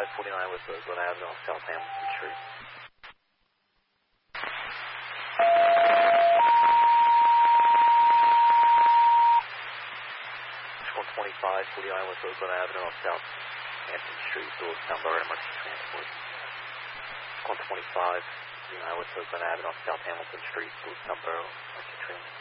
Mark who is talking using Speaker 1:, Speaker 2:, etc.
Speaker 1: 12549 West Oakland Avenue on South Hamilton Street. 12549 West Oakland Avenue on South Hampton Street, Doylestown Borough Emergency Transport. 12549 West Oakland Avenue on South Hamilton Street, Doylestown Borough Emergency Transport.